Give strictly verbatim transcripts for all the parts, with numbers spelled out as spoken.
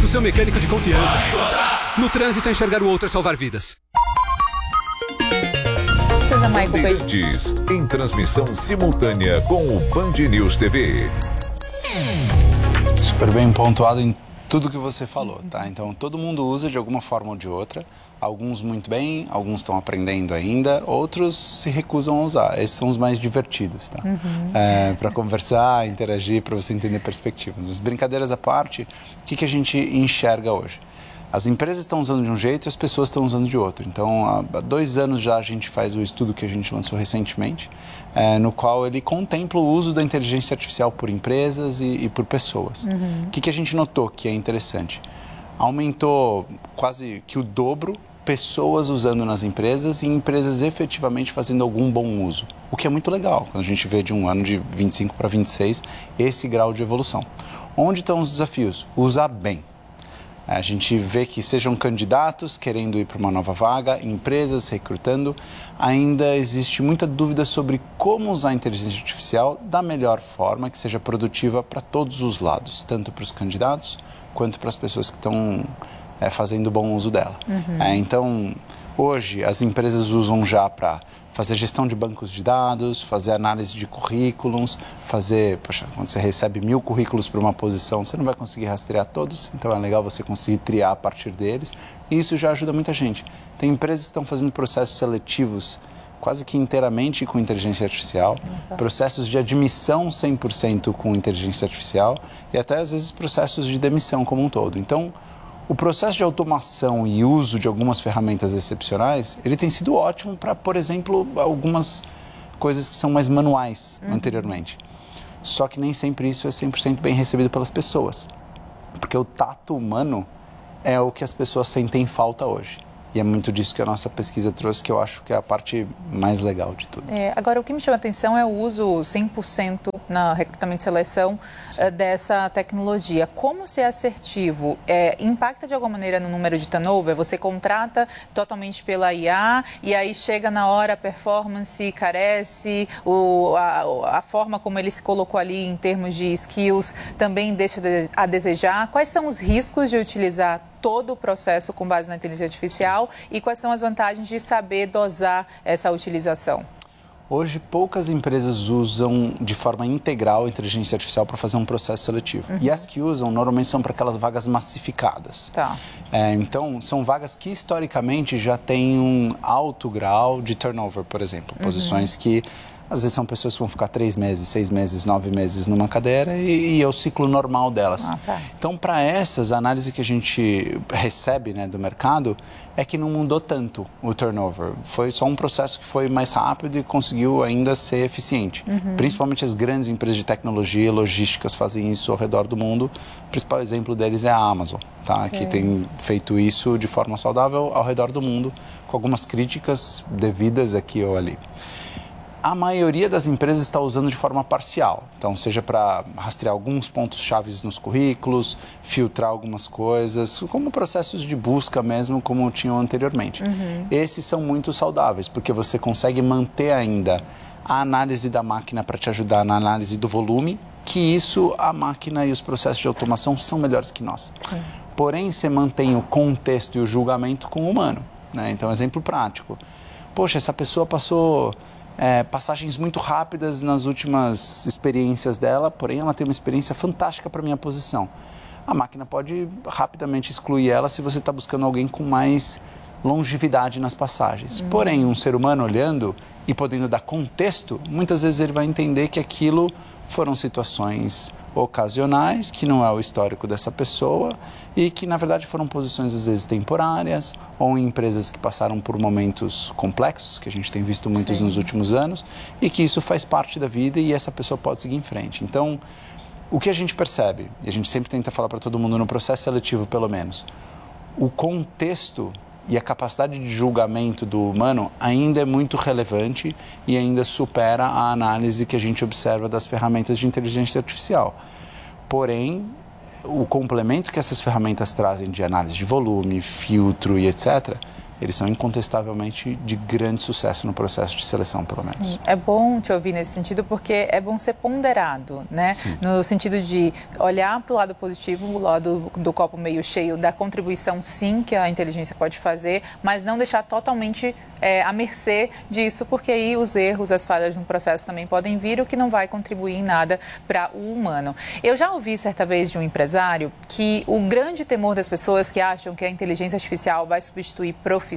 seu mecânico de confiança. No trânsito, enxergar o outro é salvar vidas. Bandeirantes, em transmissão simultânea com o Band News T V. Super bem pontuado em tudo que você falou, tá? Então, todo mundo usa de alguma forma ou de outra. Alguns muito bem, alguns estão aprendendo ainda, outros se recusam a usar. Esses são os mais divertidos, tá? Uhum. É, para conversar, interagir, para você entender perspectivas. Mas brincadeiras à parte, o que, que a gente enxerga hoje? As empresas estão usando de um jeito e as pessoas estão usando de outro. Então, há dois anos já a gente faz o estudo que a gente lançou recentemente, é, no qual ele contempla o uso da inteligência artificial por empresas e, e por pessoas. Uhum. O que, que a gente notou que é interessante? Aumentou quase que o dobro pessoas usando nas empresas e empresas efetivamente fazendo algum bom uso. O que é muito legal, quando a gente vê de um ano de vinte e cinco para vinte e seis esse grau de evolução. Onde estão os desafios? Usar bem. A gente vê que sejam candidatos querendo ir para uma nova vaga, empresas recrutando, ainda existe muita dúvida sobre como usar a inteligência artificial da melhor forma, que seja produtiva para todos os lados, tanto para os candidatos quanto para as pessoas que estão é, fazendo bom uso dela. Uhum. É, então, hoje as empresas usam já para fazer gestão de bancos de dados, fazer análise de currículos, fazer, poxa, quando você recebe mil currículos para uma posição, você não vai conseguir rastrear todos, então é legal você conseguir triar a partir deles, e isso já ajuda muita gente. Tem empresas que estão fazendo processos seletivos quase que inteiramente com inteligência artificial, Nossa. processos de admissão cem por cento com inteligência artificial e até às vezes processos de demissão como um todo. Então, o processo de automação e uso de algumas ferramentas excepcionais, ele tem sido ótimo para, por exemplo, algumas coisas que são mais manuais uhum. anteriormente. Só que nem sempre isso é cem por cento bem recebido pelas pessoas. Porque o tato humano é o que as pessoas sentem falta hoje. E é muito disso que a nossa pesquisa trouxe, que eu acho que é a parte mais legal de tudo. É, agora, o que me chama a atenção é o uso cem por cento na recrutamento e seleção uh, dessa tecnologia. Como ser assertivo? É, impacta de alguma maneira no número de turnover? Você contrata totalmente pela I A e aí chega na hora a performance carece, o, a, a forma como ele se colocou ali em termos de skills também deixa a desejar. Quais são os riscos de utilizar todo o processo com base na inteligência artificial e quais são as vantagens de saber dosar essa utilização? Hoje, poucas empresas usam de forma integral a inteligência artificial para fazer um processo seletivo. Uhum. E as que usam, normalmente, são para aquelas vagas massificadas. Tá. É, então, são vagas que, historicamente, já têm um alto grau de turnover, por exemplo. Uhum. Posições que, às vezes, são pessoas que vão ficar três meses, seis meses, nove meses numa cadeira e, e é o ciclo normal delas. Ah, tá. Então, para essas, a análise que a gente recebe, né, do mercado é que não mudou tanto o turnover. Foi só um processo que foi mais rápido e conseguiu ainda ser eficiente. Uhum. Principalmente as grandes empresas de tecnologia e logísticas fazem isso ao redor do mundo. O principal exemplo deles é a Amazon, tá? Que tem feito isso de forma saudável ao redor do mundo, com algumas críticas devidas aqui ou ali. A maioria das empresas está usando de forma parcial, então seja para rastrear alguns pontos-chave nos currículos, filtrar algumas coisas, como processos de busca mesmo, como tinham anteriormente. Uhum. Esses são muito saudáveis, porque você consegue manter ainda a análise da máquina para te ajudar na análise do volume, que isso, a máquina e os processos de automação são melhores que nós. Sim. Porém, você mantém o contexto e o julgamento com o humano, né? Então, exemplo prático. Poxa, essa pessoa passou... É, passagens muito rápidas nas últimas experiências dela, porém ela tem uma experiência fantástica para a minha posição. A máquina pode rapidamente excluir ela se você está buscando alguém com mais longevidade nas passagens. Uhum. Porém, um ser humano olhando e podendo dar contexto, muitas vezes ele vai entender que aquilo foram situações ocasionais, que não é o histórico dessa pessoa e que, na verdade, foram posições, às vezes, temporárias ou em empresas que passaram por momentos complexos, que a gente tem visto muitos Sim. nos últimos anos, e que isso faz parte da vida e essa pessoa pode seguir em frente. Então, o que a gente percebe, e a gente sempre tenta falar para todo mundo no processo seletivo, pelo menos, o contexto e a capacidade de julgamento do humano ainda é muito relevante e ainda supera a análise que a gente observa das ferramentas de inteligência artificial. Porém, o complemento que essas ferramentas trazem de análise de volume, filtro e etcétera, eles são incontestavelmente de grande sucesso no processo de seleção, pelo menos. Sim, é bom te ouvir nesse sentido, porque é bom ser ponderado, né? Sim. No sentido de olhar para o lado positivo, o lado do copo meio cheio, da contribuição, sim, que a inteligência pode fazer, mas não deixar totalmente é, à mercê disso, porque aí os erros, as falhas no processo também podem vir, o que não vai contribuir em nada para o humano. Eu já ouvi certa vez de um empresário que o grande temor das pessoas que acham que a inteligência artificial vai substituir profissões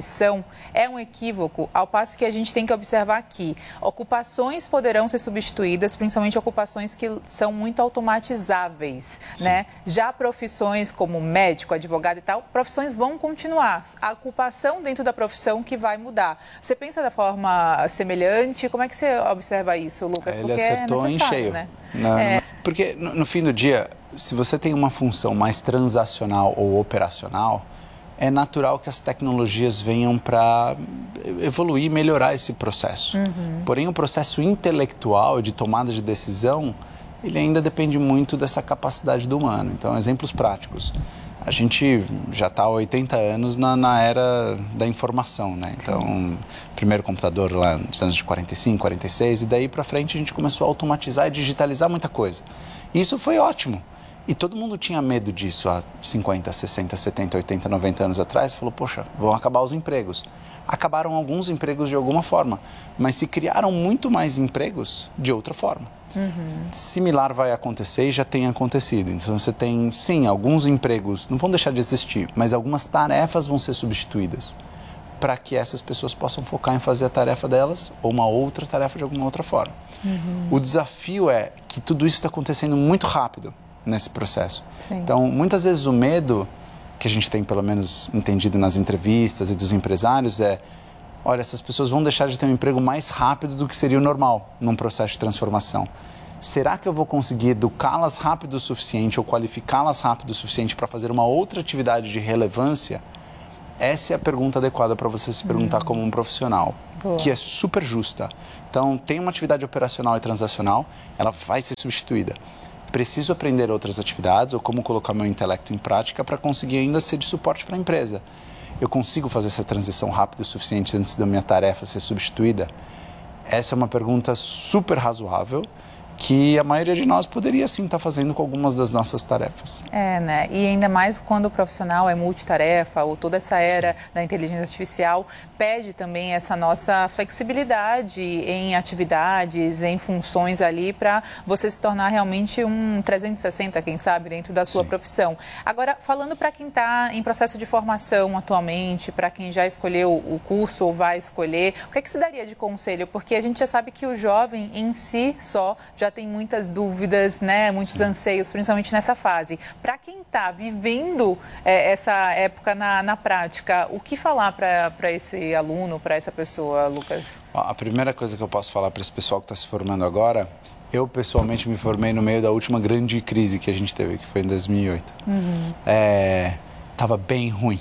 é um equívoco, ao passo que a gente tem que observar que ocupações poderão ser substituídas, principalmente ocupações que são muito automatizáveis, né? Já profissões como médico, advogado e tal, profissões vão continuar. A ocupação dentro da profissão que vai mudar. Você pensa da forma semelhante? Como é que você observa isso, Lucas? Ele Porque acertou é em cheio. né? Não, É. Porque no, no fim do dia, se você tem uma função mais transacional ou operacional, é natural que as tecnologias venham para evoluir e melhorar esse processo. Uhum. Porém, o processo intelectual de tomada de decisão, ele ainda depende muito dessa capacidade do humano. Então, exemplos práticos. A gente já está há oitenta anos na, na era da informação, né? Então, Sim. primeiro computador lá nos anos de quarenta e cinco, quarenta e seis, e daí para frente a gente começou a automatizar e digitalizar muita coisa. E isso foi ótimo. E todo mundo tinha medo disso há cinquenta, sessenta, setenta, oitenta, noventa anos atrás. Falou, poxa, vão acabar os empregos. Acabaram alguns empregos de alguma forma, mas se criaram muito mais empregos de outra forma. Uhum. Similar vai acontecer e já tem acontecido. Então você tem, sim, alguns empregos não vão deixar de existir, mas algumas tarefas vão ser substituídas para que essas pessoas possam focar em fazer a tarefa delas ou uma outra tarefa de alguma outra forma. Uhum. O desafio é que tudo isso está acontecendo muito rápido nesse processo. Sim. Então, muitas vezes o medo que a gente tem, pelo menos entendido nas entrevistas e dos empresários, é, olha, essas pessoas vão deixar de ter um emprego mais rápido do que seria o normal num processo de transformação. Será que eu vou conseguir educá-las rápido o suficiente ou qualificá-las rápido o suficiente para fazer uma outra atividade de relevância? Essa é a pergunta adequada para você se perguntar hum. como um profissional, Boa. que é super justa. Então, tem uma atividade operacional e transacional, ela vai ser substituída. Preciso aprender outras atividades ou como colocar meu intelecto em prática para conseguir ainda ser de suporte para a empresa. Eu consigo fazer essa transição rápida o suficiente antes da minha tarefa ser substituída? Essa é uma pergunta super razoável que a maioria de nós poderia sim estar fazendo com algumas das nossas tarefas. É, né? E ainda mais quando o profissional é multitarefa ou toda essa era sim. da inteligência artificial pede também essa nossa flexibilidade em atividades, em funções ali para você se tornar realmente um trezentos e sessenta, quem sabe, dentro da sua sim. profissão. Agora, falando para quem está em processo de formação atualmente, para quem já escolheu o curso ou vai escolher, o que é que se daria de conselho? Porque a gente já sabe que o jovem em si só já tem muitas dúvidas, né? Muitos Sim. anseios, principalmente nessa fase. Para quem está vivendo é, essa época na, na prática, o que falar para esse aluno, para essa pessoa, Lucas? A primeira coisa que eu posso falar para esse pessoal que está se formando agora, eu pessoalmente me formei no meio da última grande crise que a gente teve, que foi em dois mil e oito. Uhum. É, tava bem ruim.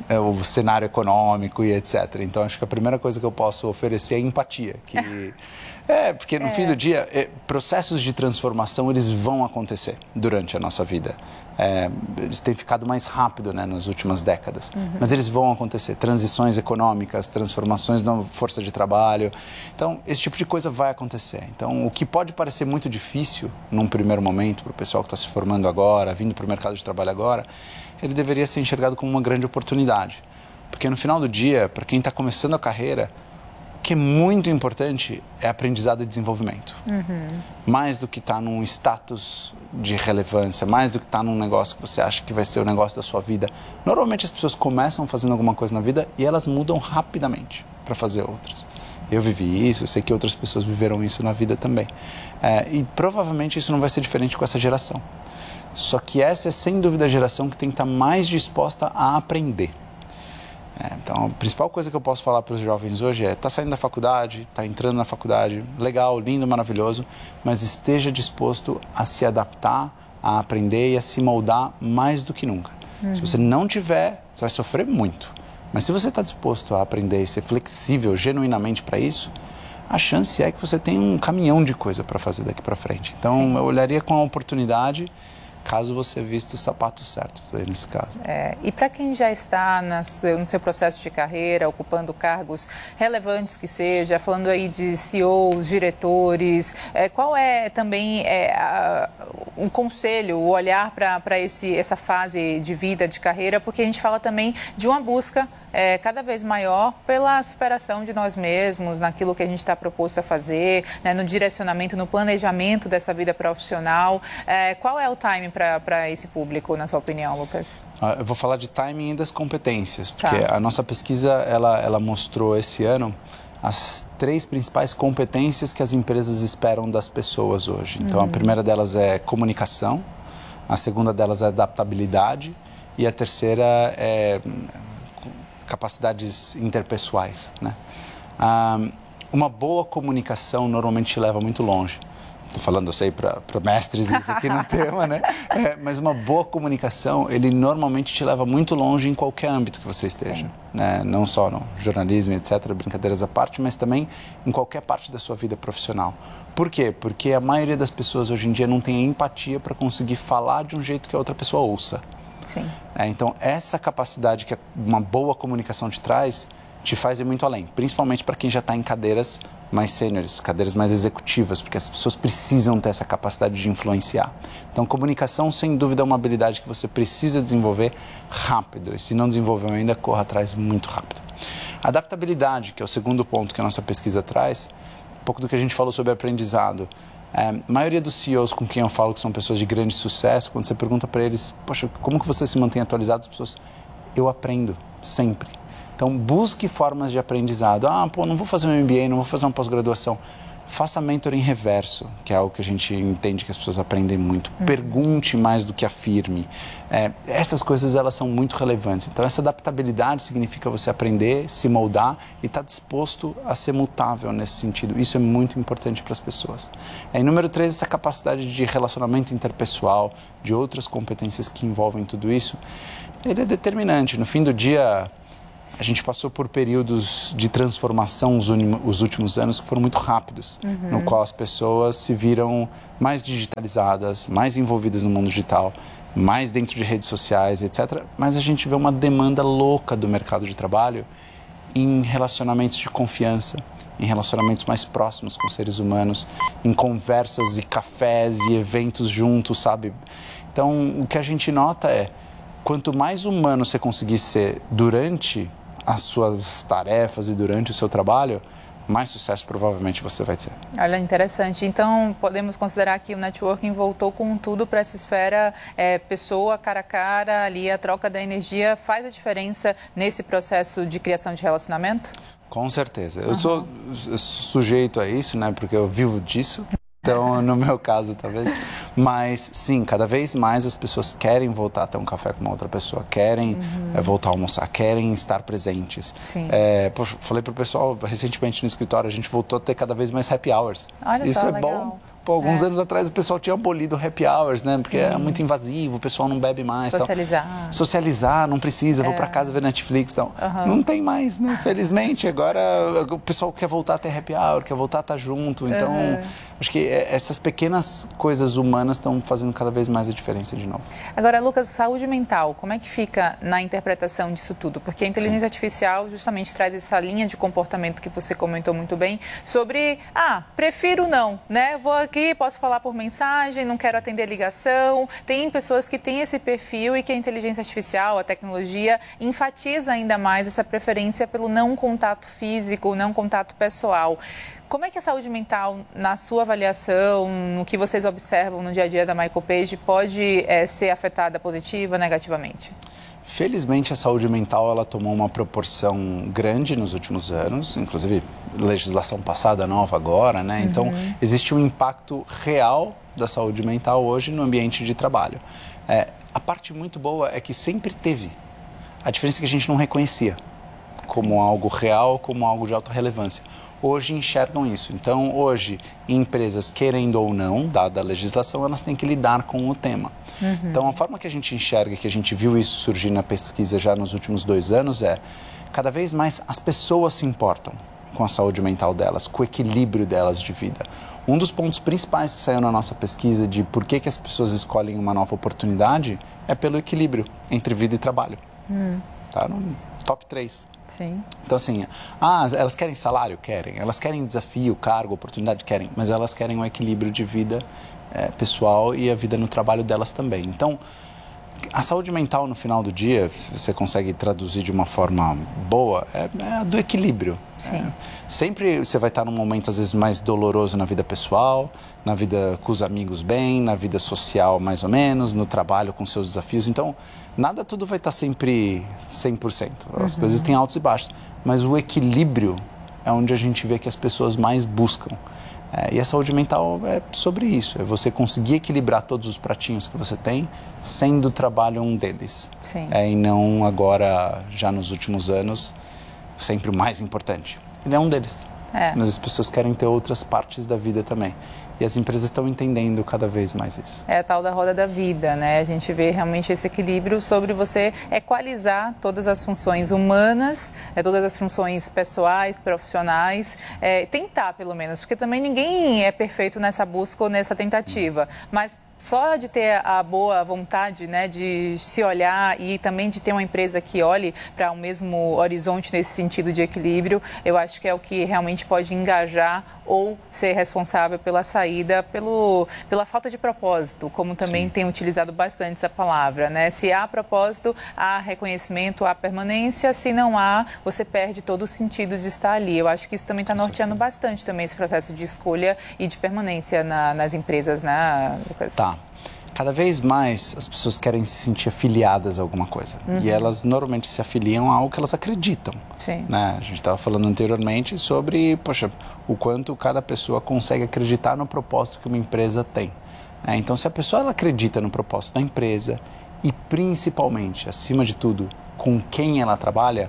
O cenário econômico e etcétera. Então, acho que a primeira coisa que eu posso oferecer é empatia. Que... é, porque no é. fim do dia, é, processos de transformação, eles vão acontecer durante a nossa vida. É, eles têm ficado mais rápido, né, nas últimas décadas. Uhum. Mas eles vão acontecer. Transições econômicas, transformações na força de trabalho. Então, esse tipo de coisa vai acontecer. Então, o que pode parecer muito difícil, num primeiro momento, para o pessoal que está se formando agora, vindo para o mercado de trabalho agora, ele deveria ser enxergado como uma grande oportunidade. Porque no final do dia, para quem está começando a carreira, o que é muito importante é aprendizado e desenvolvimento. Uhum. Mais do que estar tá num status de relevância, mais do que estar tá num negócio que você acha que vai ser o negócio da sua vida. Normalmente as pessoas começam fazendo alguma coisa na vida e elas mudam rapidamente para fazer outras. Eu vivi isso, eu sei que outras pessoas viveram isso na vida também. É, e provavelmente isso não vai ser diferente com essa geração. Só que essa é, sem dúvida, a geração que tem que estar mais disposta a aprender. É, então, a principal coisa que eu posso falar para os jovens hoje é: está saindo da faculdade, está entrando na faculdade, legal, lindo, maravilhoso, mas esteja disposto a se adaptar, a aprender e a se moldar mais do que nunca. Uhum. Se você não tiver, você vai sofrer muito. Mas se você está disposto a aprender e ser flexível genuinamente para isso, a chance é que você tenha um caminhão de coisa para fazer daqui para frente. Então, Sim. eu olharia com a oportunidade caso você vista os sapatos certos aí nesse caso. É, e para quem já está nas, no seu processo de carreira, ocupando cargos relevantes que seja, falando aí de C E Os, diretores, é, qual é também é, a, um conselho, o olhar para essa fase de vida, de carreira, porque a gente fala também de uma busca é, cada vez maior pela superação de nós mesmos, naquilo que a gente está proposto a fazer, né, no direcionamento, no planejamento dessa vida profissional. É, qual é o time para esse público, na sua opinião, Lucas? Eu vou falar de timing e das competências, porque tá. a nossa pesquisa ela, ela mostrou esse ano as três principais competências que as empresas esperam das pessoas hoje. Então, uhum. a primeira delas é comunicação, a segunda delas é adaptabilidade e a terceira é capacidades interpessoais, né? Ah, uma boa comunicação normalmente te leva muito longe. Estou falando, eu sei, para mestres isso aqui no tema, né? É, mas uma boa comunicação, ele normalmente te leva muito longe em qualquer âmbito que você esteja. Né? Não só no jornalismo, etcétera, brincadeiras à parte, mas também em qualquer parte da sua vida profissional. Por quê? Porque a maioria das pessoas hoje em dia não tem empatia para conseguir falar de um jeito que a outra pessoa ouça. Sim. É, então, essa capacidade que uma boa comunicação te traz, te faz ir muito além. Principalmente para quem já está em cadeiras mais sêniores, cadeiras mais executivas, porque as pessoas precisam ter essa capacidade de influenciar. Então, comunicação, sem dúvida, é uma habilidade que você precisa desenvolver rápido. E se não desenvolveu ainda, corra atrás muito rápido. Adaptabilidade, que é o segundo ponto que a nossa pesquisa traz, um pouco do que a gente falou sobre aprendizado. É, a maioria dos C E Os com quem eu falo que são pessoas de grande sucesso, quando você pergunta para eles, poxa, como que você se mantém atualizado? As pessoas, eu aprendo, sempre. Então, busque formas de aprendizado. Ah, pô, não vou fazer um M B A, não vou fazer uma pós-graduação. Faça mentoring reverso, que é algo que a gente entende que as pessoas aprendem muito. Uhum. Pergunte mais do que afirme. É, essas coisas, elas são muito relevantes. Então, essa adaptabilidade significa você aprender, se moldar e estar disposto a ser mutável nesse sentido. Isso é muito importante para as pessoas. É, e número três, essa capacidade de relacionamento interpessoal, de outras competências que envolvem tudo isso, ele é determinante. No fim do dia, a gente passou por períodos de transformação os, os últimos anos que foram muito rápidos, uhum. no qual as pessoas se viram mais digitalizadas, mais envolvidas no mundo digital, mais dentro de redes sociais, etcétera. Mas a gente vê uma demanda louca do mercado de trabalho em relacionamentos de confiança, em relacionamentos mais próximos com seres humanos, em conversas e cafés e eventos juntos, sabe? Então, o que a gente nota é, quanto mais humano você conseguir ser durante as suas tarefas e durante o seu trabalho, mais sucesso provavelmente você vai ter. Olha, interessante. Então, podemos considerar que o networking voltou com tudo para essa esfera é, pessoa, cara a cara, ali a troca da energia faz a diferença nesse processo de criação de relacionamento? Com certeza. Eu, uhum. sou, eu sou sujeito a isso, né? Porque eu vivo disso. Então, no meu caso, talvez. Mas, sim, cada vez mais as pessoas querem voltar a ter um café com uma outra pessoa, querem uhum. é, voltar a almoçar, querem estar presentes. Sim. É, pô, falei para o pessoal, recentemente no escritório, a gente voltou a ter cada vez mais happy hours. Olha Isso só, é legal. bom. Pô, alguns é. anos atrás o pessoal tinha abolido happy hours, né? Porque Sim. é muito invasivo, o pessoal não bebe mais. Socializar. Tal. Socializar, não precisa, é. vou para casa ver Netflix. Então. Uhum. Não tem mais, né? Felizmente, agora o pessoal quer voltar a ter happy hour, quer voltar a estar junto. Então, uhum. acho que essas pequenas coisas humanas estão fazendo cada vez mais a diferença de novo. Agora, Lucas, saúde mental, como é que fica na interpretação disso tudo? Porque a inteligência Sim. artificial justamente traz essa linha de comportamento que você comentou muito bem sobre, ah, prefiro não, né? Vou aqui, posso falar por mensagem, não quero atender ligação. Tem pessoas que têm esse perfil e que a inteligência artificial, a tecnologia, enfatiza ainda mais essa preferência pelo não contato físico, não contato pessoal. Como é que a saúde mental, na sua avaliação, no que vocês observam no dia a dia da Michael Page, pode é, ser afetada positiva ou negativamente? Felizmente, a saúde mental ela tomou uma proporção grande nos últimos anos, inclusive legislação passada, nova agora, né? Então, uhum. existe um impacto real da saúde mental hoje no ambiente de trabalho. É, a parte muito boa é que sempre teve. A diferença é que a gente não reconhecia como algo real, como algo de alta relevância. Hoje enxergam isso. Então, hoje, empresas, querendo ou não, dada a legislação, elas têm que lidar com o tema. Uhum. Então, a forma que a gente enxerga, que a gente viu isso surgir na pesquisa já nos últimos dois anos, é cada vez mais as pessoas se importam com a saúde mental delas, com o equilíbrio delas de vida. Um dos pontos principais que saiu na nossa pesquisa de por que, que as pessoas escolhem uma nova oportunidade é pelo equilíbrio entre vida e trabalho. Hum. Tá no top três. Sim. Então, assim, ah, elas querem salário? Querem. Elas querem desafio, cargo, oportunidade? Querem. Mas elas querem um equilíbrio de vida é, pessoal e a vida no trabalho delas também. Então, a saúde mental no final do dia, se você consegue traduzir de uma forma boa, é, é a do equilíbrio. Sim. É, sempre você vai estar num momento, às vezes, mais doloroso na vida pessoal, na vida com os amigos bem, na vida social mais ou menos, no trabalho com seus desafios. Então, nada tudo vai estar sempre cem por cento. As uhum. coisas têm altos e baixos. Mas o equilíbrio é onde a gente vê que as pessoas mais buscam. É, e a saúde mental é sobre isso. É você conseguir equilibrar todos os pratinhos que você tem, sendo o trabalho um deles. Sim. É, e não agora, já nos últimos anos, sempre o mais importante. Ele é um deles. É. Mas as pessoas querem ter outras partes da vida também. E as empresas estão entendendo cada vez mais isso. É a tal da roda da vida, né? A gente vê realmente esse equilíbrio sobre você equalizar todas as funções humanas, é, todas as funções pessoais, profissionais, é, tentar pelo menos, porque também ninguém é perfeito nessa busca ou nessa tentativa, mas só de ter a boa vontade, né, de se olhar e também de ter uma empresa que olhe para o mesmo horizonte nesse sentido de equilíbrio, eu acho que é o que realmente pode engajar ou ser responsável pela saída, pelo, pela falta de propósito, como também Sim. tem utilizado bastante essa palavra, né? Se há propósito, há reconhecimento, há permanência, se não há, você perde todo o sentido de estar ali. Eu acho que isso também está norteando bastante também esse processo de escolha e de permanência na, nas empresas, né, Lucas? Tá. Cada vez mais as pessoas querem se sentir afiliadas a alguma coisa. Uhum. E elas normalmente se afiliam a algo que elas acreditam. Sim. Né? A gente estava falando anteriormente sobre, poxa, o quanto cada pessoa consegue acreditar no propósito que uma empresa tem. É, então, se a pessoa ela acredita no propósito da empresa e, principalmente, acima de tudo, com quem ela trabalha,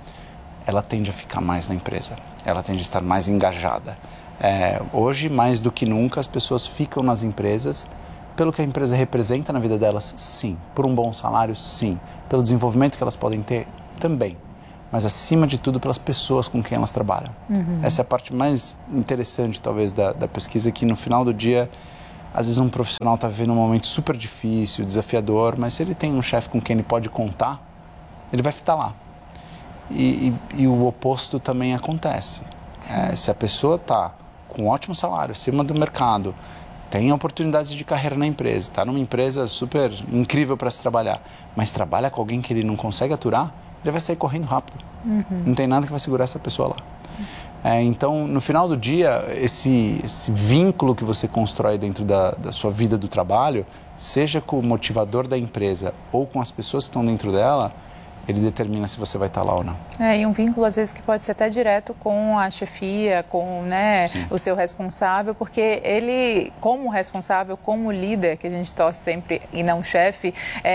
ela tende a ficar mais na empresa. Ela tende a estar mais engajada. É, hoje, mais do que nunca, as pessoas ficam nas empresas pelo que a empresa representa na vida delas, sim. Por um bom salário, sim. Pelo desenvolvimento que elas podem ter, também. Mas, acima de tudo, pelas pessoas com quem elas trabalham. Uhum. Essa é a parte mais interessante, talvez, da, da pesquisa, que no final do dia, às vezes um profissional está vivendo um momento super difícil, desafiador, mas se ele tem um chefe com quem ele pode contar, ele vai ficar lá. E, e, e o oposto também acontece. É, se a pessoa está com um ótimo salário, acima do mercado, tem oportunidades de carreira na empresa, está numa empresa super incrível para se trabalhar, mas trabalha com alguém que ele não consegue aturar, ele vai sair correndo rápido. Uhum. Não tem nada que vai segurar essa pessoa lá. É, então, no final do dia, esse, esse vínculo que você constrói dentro da, da sua vida do trabalho, seja com o motivador da empresa ou com as pessoas que estão dentro dela, ele determina se você vai estar lá ou não. É, e um vínculo, às vezes, que pode ser até direto com a chefia, com, né, o seu responsável, porque ele, como responsável, como líder, que a gente torce sempre e não chefe,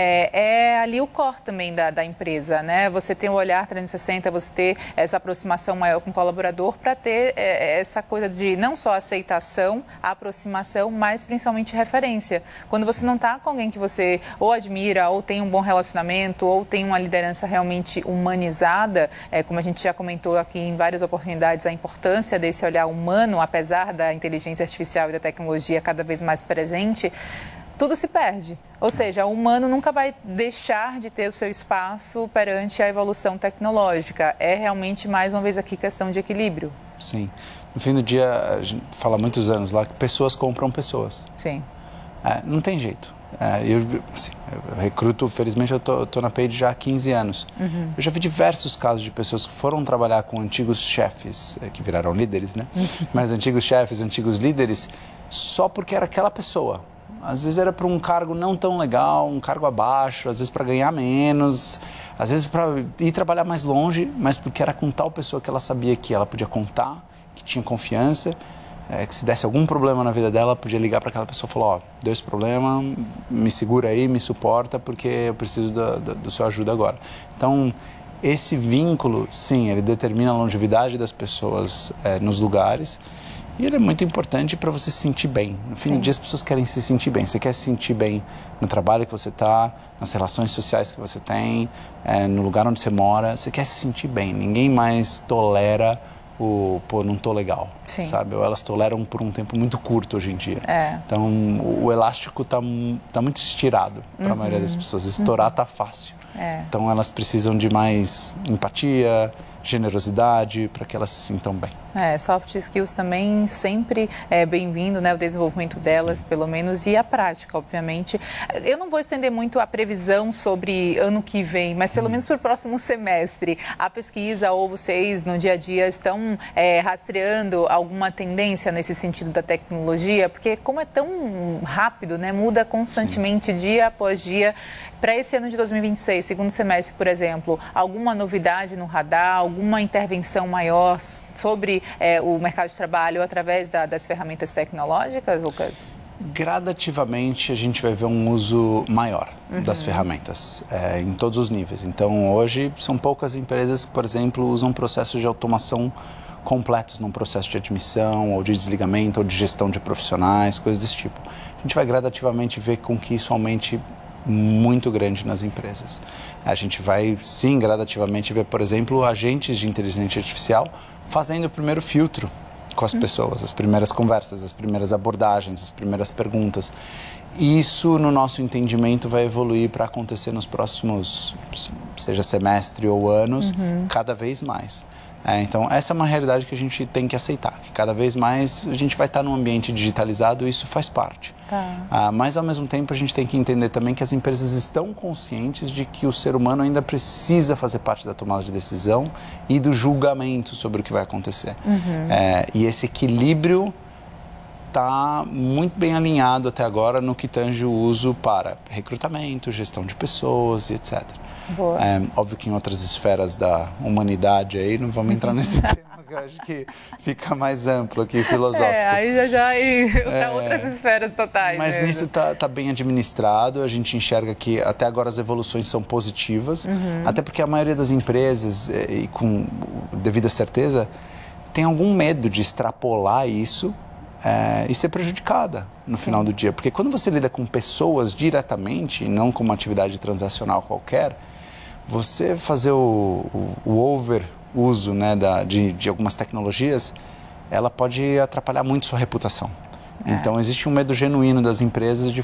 é, é ali o core também da, da empresa, né? Você tem o olhar trezentos e sessenta, você ter essa aproximação maior com o colaborador para ter é, essa coisa de não só aceitação, aproximação, mas principalmente referência. Quando você não está com alguém que você ou admira, ou tem um bom relacionamento, ou tem uma liderança realmente humanizada, é, como a gente já comentou aqui em várias oportunidades, a importância desse olhar humano, apesar da inteligência artificial e da tecnologia cada vez mais presente, tudo se perde. Ou seja, o humano nunca vai deixar de ter o seu espaço perante a evolução tecnológica. É realmente, mais uma vez aqui, questão de equilíbrio. Sim. No fim do dia, a gente fala há muitos anos lá que pessoas compram pessoas. Sim. É, não tem jeito. É, eu, assim, eu recruto, felizmente eu tô, tô na Page já há quinze anos. Uhum. Eu já vi diversos casos de pessoas que foram trabalhar com antigos chefes, que viraram líderes, né? Uhum. Mas antigos chefes, antigos líderes, só porque era aquela pessoa. Às vezes era para um cargo não tão legal, um cargo abaixo, às vezes para ganhar menos, às vezes para ir trabalhar mais longe, mas porque era com tal pessoa que ela sabia que ela podia contar, que tinha confiança. É, que se desse algum problema na vida dela, podia ligar para aquela pessoa e falar, ó, deu esse problema, me segura aí, me suporta, porque eu preciso da, da, da sua ajuda agora. Então, esse vínculo, sim, ele determina a longevidade das pessoas é, nos lugares, e ele é muito importante para você se sentir bem. No fim sim. do dia, as pessoas querem se sentir bem. Você quer se sentir bem no trabalho que você está, nas relações sociais que você tem, é, no lugar onde você mora, você quer se sentir bem. Ninguém mais tolera o, pô, não tô legal, Sim. sabe? Ou elas toleram por um tempo muito curto hoje em dia. É. Então, o elástico tá, tá muito estirado para a uhum. maioria das pessoas. Estourar uhum. tá fácil. É. Então, elas precisam de mais empatia, generosidade, para que elas se sintam bem. É, soft skills também sempre é bem-vindo, né, o desenvolvimento delas, Sim. pelo menos, e a prática, obviamente. Eu não vou estender muito a previsão sobre ano que vem, mas pelo hum. menos para o próximo semestre. A pesquisa ou vocês, no dia a dia, estão é, rastreando alguma tendência nesse sentido da tecnologia? Porque como é tão rápido, né, muda constantemente, Sim. dia após dia. Para esse ano de dois mil e vinte e seis, segundo semestre, por exemplo, alguma novidade no radar, alguma intervenção maior sobre é, o mercado de trabalho através da, das ferramentas tecnológicas, Lucas? Gradativamente a gente vai ver um uso maior uhum. das ferramentas é, em todos os níveis. Então hoje são poucas empresas que, por exemplo, usam processos de automação completos num processo de admissão ou de desligamento ou de gestão de profissionais, coisas desse tipo. A gente vai gradativamente ver com que isso aumente muito grande nas empresas. A gente vai, sim, gradativamente ver, por exemplo, agentes de inteligência artificial fazendo o primeiro filtro com as pessoas, as primeiras conversas, as primeiras abordagens, as primeiras perguntas. Isso, no nosso entendimento, vai evoluir para acontecer nos próximos, seja semestre ou anos, uhum. cada vez mais. É, então, essa é uma realidade que a gente tem que aceitar, que cada vez mais a gente vai estar num ambiente digitalizado e isso faz parte. Tá. Ah, mas, ao mesmo tempo, a gente tem que entender também que as empresas estão conscientes de que o ser humano ainda precisa fazer parte da tomada de decisão e do julgamento sobre o que vai acontecer. Uhum. É, e esse equilíbrio está muito bem alinhado até agora no que tange o uso para recrutamento, gestão de pessoas e etcétera. Boa. É, óbvio que em outras esferas da humanidade aí, não vamos entrar nesse tema, que eu acho que fica mais amplo aqui, filosófico. É, aí já já ir para é, outras esferas totais. Mas mesmo. nisso está tá bem administrado, a gente enxerga que até agora as evoluções são positivas, uhum. até porque a maioria das empresas, e com devida certeza, tem algum medo de extrapolar isso É, e ser prejudicada no Sim. final do dia. Porque quando você lida com pessoas diretamente, e não com uma atividade transacional qualquer, você fazer o, o, o over-uso, né, da, de, de algumas tecnologias, ela pode atrapalhar muito sua reputação. É. Então, existe um medo genuíno das empresas de